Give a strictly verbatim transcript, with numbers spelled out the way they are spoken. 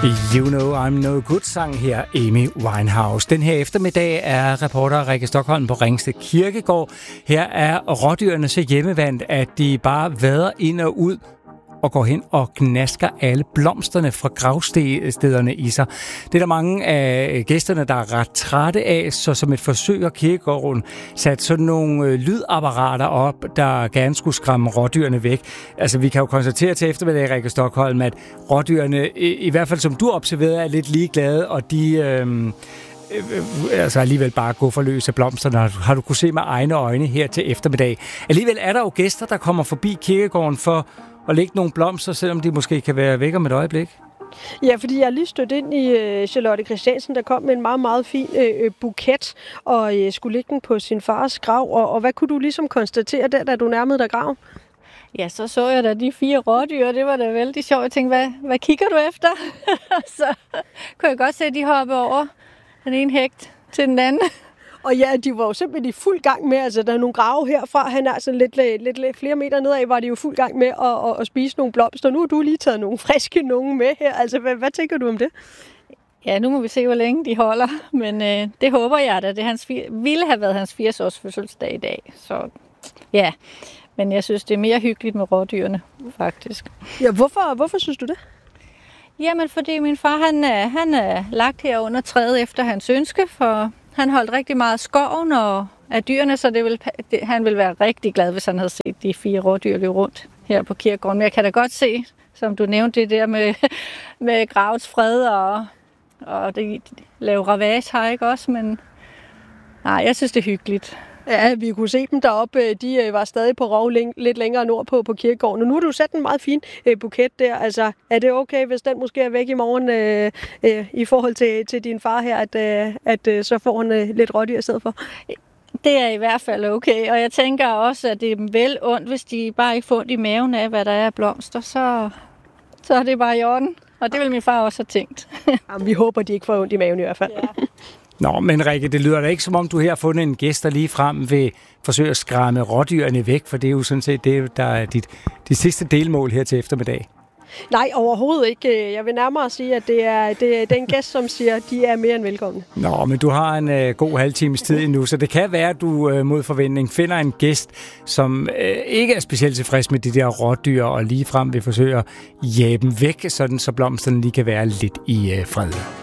You Know I'm No Good sang her, Amy Winehouse. Den her eftermiddag er reporter Rikke Stockholm på Ringsted Kirkegård. Her er rådyrene så hjemmevandt, at de bare vader ind og ud og går hen og knasker alle blomsterne fra gravstederne i sig. Det er der mange af gæsterne, der er ret trætte af, så som et forsøg har kirkegården sat sådan nogle lydapparater op, der gerne skulle skræmme rådyrene væk. Altså, vi kan jo konstatere til eftermiddag, Rikke Stockholm, at rådyrene, i, i hvert fald som du observerede, er lidt ligeglade, og de øhm, øh, altså alligevel bare gå for løs af blomsterne. Har du kunne se med egne øjne her til eftermiddag. Alligevel er der jo gæster, der kommer forbi kirkegården for og lægge nogle blomster, selvom de måske kan være væk om et øjeblik? Ja, fordi jeg er lige stødt ind i uh, Charlotte Christiansen, der kom med en meget, meget fin uh, buket, og uh, skulle lægge den på sin fars grav. Og, og hvad kunne du ligesom konstatere der, da du nærmede dig graven? Ja, så så jeg da de fire rådyr, det var da vældig sjovt. Jeg tænkte, hvad, hvad kigger du efter? Så kunne jeg godt se, at de hoppede over den ene hægt til den anden. Og ja, de var jo simpelthen i fuld gang med, altså der er nogle grave herfra, han er sådan lidt, lidt, lidt, lidt flere meter nedad, var de jo fuld gang med at, at, at spise nogle blomster. Nu har du lige taget nogle friske nogen med her, altså hvad, hvad tænker du om det? Ja, nu må vi se, hvor længe de holder, men øh, det håber jeg da. Det hans, ville have været hans firs års fødselsdag i dag, så ja. Men jeg synes, det er mere hyggeligt med rådyrene, faktisk. Ja, hvorfor, hvorfor synes du det? Jamen, fordi min far, han er, han er lagt her under træet efter hans ønske, for han holdt rigtig meget af skoven og af dyrene, så det vil, det, han ville være rigtig glad, hvis han havde set de fire rådyr løbe rundt her på kirkegården. Men jeg kan da godt se, som du nævnte, det der med, med gravets fred og, og det, lave ravage her, ikke også? Men nej, jeg synes, det er hyggeligt. Ja, vi kunne se dem deroppe. De var stadig på rov lidt længere nord på, på kirkegården. Og nu har du sat en meget fin øh, buket der. Altså, er det okay, hvis den måske er væk i morgen øh, øh, i forhold til, til din far her, at, øh, at øh, så får han øh, lidt rådyr i stedet for? Det er i hvert fald okay. Og jeg tænker også, at det er vel ondt, hvis de bare ikke får ondt i maven af, hvad der er af blomster. Så, så er det bare i orden. Og det vil min far også have tænkt. Jamen, vi håber, de ikke får ondt i maven i hvert fald. Ja. Nå, men Rikke, det lyder da ikke, som om du her har fundet en gæst, der lige frem vil forsøge at skræmme rådyrene væk, for det er jo sådan set det, der er dit, dit sidste delmål her til eftermiddag. Nej, overhovedet ikke. Jeg vil nærmere sige, at det er, det er den gæst, som siger, at de er mere end velkomne. Nå, men du har en uh, god halv times tid endnu, så det kan være, at du uh, mod forventning finder en gæst, som uh, ikke er specielt tilfreds med de der rådyr, og lige frem vil forsøge at jage dem væk, sådan så blomsterne lige kan være lidt i uh, fred.